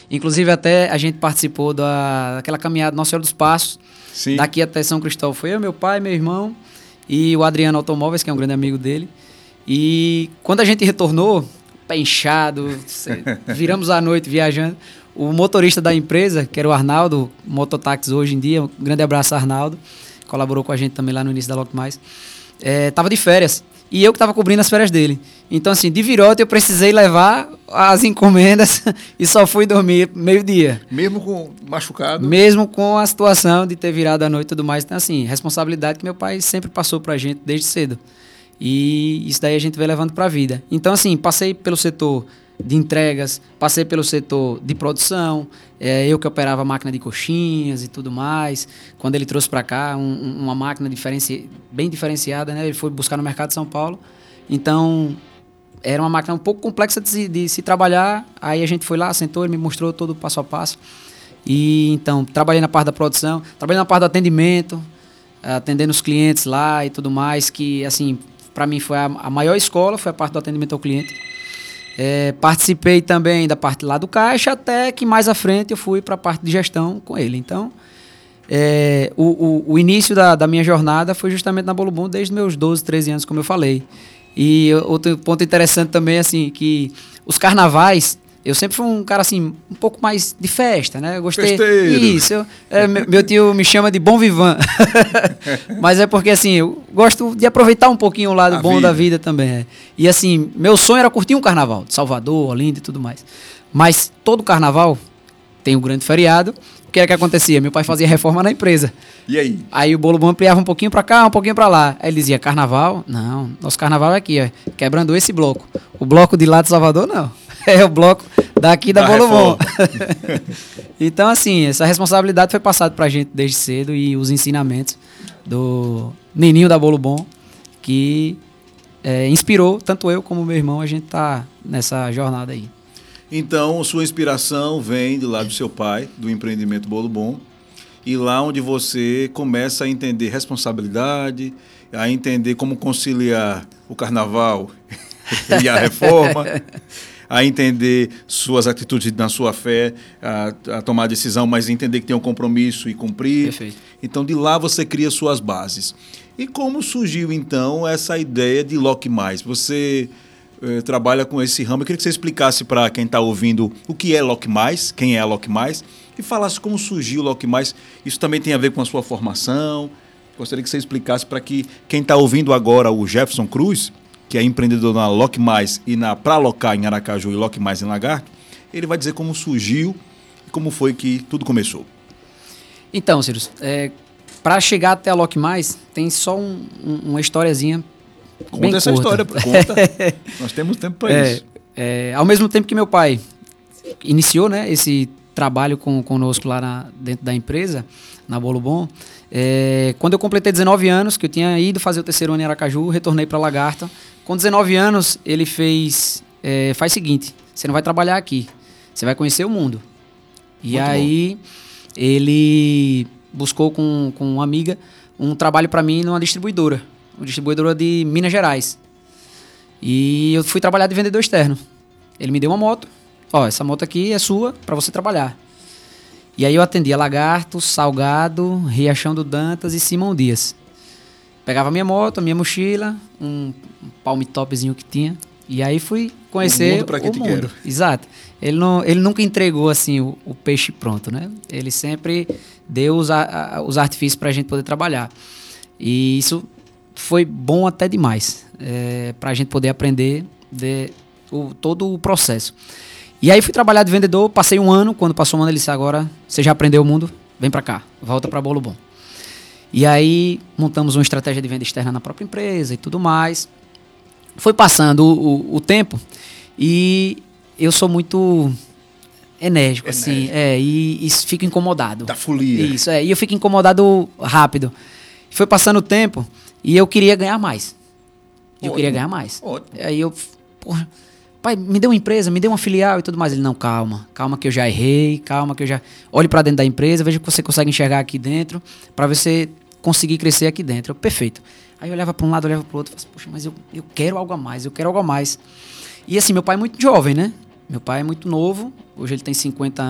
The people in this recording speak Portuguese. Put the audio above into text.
Inclusive, até a gente participou daquela caminhada Nossa Senhora dos Passos. Sim. Daqui até São Cristóvão. Foi eu, meu pai, meu irmão e o Adriano Automóveis, que é um grande amigo dele. E quando a gente retornou, pé inchado, viramos à noite viajando, o motorista da empresa, que era o Arnaldo, mototáxi hoje em dia, um grande abraço, Arnaldo, colaborou com a gente também lá no início da Lock Mais, tava de férias. E eu que estava cobrindo as férias dele. Então, assim, de virote eu precisei levar as encomendas e só fui dormir meio-dia. Mesmo com machucado? Mesmo com a situação de ter virado a noite e tudo mais. Então, assim, responsabilidade que meu pai sempre passou pra gente desde cedo. E isso daí a gente vem levando pra vida. Então, assim, passei pelo setor de entregas, passei pelo setor de produção, eu que operava máquina de coxinhas e tudo mais. Quando ele trouxe para cá uma máquina bem diferenciada, né? Ele foi buscar no mercado de São Paulo. Então, era uma máquina um pouco complexa de se trabalhar. Aí a gente foi lá, sentou, ele me mostrou todo o passo a passo. E então, trabalhei na parte da produção, trabalhei na parte do atendimento, atendendo os clientes lá e tudo mais, que, assim, para mim foi a maior escola, foi a parte do atendimento ao cliente. Participei também da parte lá do caixa, até que mais à frente eu fui para a parte de gestão com ele. Então, o início da minha jornada foi justamente na Bolo Bom, desde meus 12, 13 anos, como eu falei. E outro ponto interessante também, assim, que os carnavais, eu sempre fui um cara, assim, um pouco mais de festa, né? Eu gostei. Festeiro. Isso. Meu tio me chama de bom vivant. Mas é porque, assim, eu gosto de aproveitar um pouquinho o lado bom da vida também. E, assim, meu sonho era curtir um carnaval, de Salvador, Olinda e tudo mais. Mas todo carnaval tem um grande feriado. O que era que acontecia? Meu pai fazia reforma na empresa. E aí? Aí o Bolo Bom ampliava um pouquinho pra cá, um pouquinho pra lá. Aí ele dizia, carnaval? Não, nosso carnaval é aqui, ó, quebrando esse bloco. O bloco de lá de Salvador, não. É o bloco daqui da Bolo Bom. Então, assim, essa responsabilidade foi passada pra gente desde cedo e os ensinamentos do Nininho da Bolo Bom, que inspirou tanto eu como meu irmão, a gente tá nessa jornada aí. Então, sua inspiração vem do lado do seu pai, do empreendimento Bolo Bom, e lá onde você começa a entender responsabilidade, a entender como conciliar o carnaval e a reforma, a entender suas atitudes na sua fé, a tomar decisão, mas entender que tem um compromisso e cumprir. Perfeito. Então, de lá você cria suas bases. E como surgiu, então, essa ideia de Lock Mais? Você trabalha com esse ramo. Eu queria que você explicasse para quem está ouvindo o que é Lock Mais, quem é a Lock Mais, e falasse como surgiu o Lock Mais. Isso também tem a ver com a sua formação. Gostaria que você explicasse para que quem está ouvindo agora o Jefferson Cruz, que é empreendedor na Lock Mais e na Pra Locar em Aracaju e Lock Mais em Lagarto, ele vai dizer como surgiu e como foi que tudo começou. Então, Ciro, para chegar até a Lock Mais, tem só uma historiazinha. Conta essa história, conta. Nós temos tempo para isso. Ao mesmo tempo que meu pai iniciou, né, esse trabalho conosco lá dentro da empresa, na Bolo Bom, quando eu completei 19 anos, que eu tinha ido fazer o terceiro ano em Aracaju, retornei para Lagarta. Com 19 anos, ele faz o seguinte, você não vai trabalhar aqui, você vai conhecer o mundo. E muito aí, bom. Ele buscou com uma amiga um trabalho para mim numa distribuidora de Minas Gerais. E eu fui trabalhar de vendedor externo. Ele me deu uma moto. Ó, essa moto aqui é sua para você trabalhar. E aí eu atendia Lagarto, Salgado, Riachão do Dantas e Simão Dias. Pegava a minha moto, a minha mochila, um palm topzinho que tinha. E aí fui conhecer o mundo. Pra que te quero. Exato. Ele nunca entregou assim o peixe pronto, né? Ele sempre deu os artifícios pra gente poder trabalhar. E isso foi bom até demais, para a gente poder aprender todo o processo. E aí fui trabalhar de vendedor, passei um ano, quando passou um ano ele disse, agora você já aprendeu o mundo, vem para cá, volta para Bolo Bom. E aí montamos uma estratégia de venda externa na própria empresa e tudo mais. Foi passando o tempo e eu sou muito enérgico. Assim, e fico incomodado. Da folia. Isso, e eu fico incomodado rápido. Foi passando o tempo e eu queria ganhar mais. Ótimo. Aí eu, porra, pai, me dê uma empresa, me dê uma filial e tudo mais. Ele, não, calma que eu já errei, calma que eu já... Olhe para dentro da empresa, veja o que você consegue enxergar aqui dentro, para você conseguir crescer aqui dentro. Perfeito. Aí eu olhava para um lado, olhava para o outro, falava, poxa, mas eu quero algo a mais, E assim, meu pai é muito jovem, né? Meu pai é muito novo, hoje ele tem 50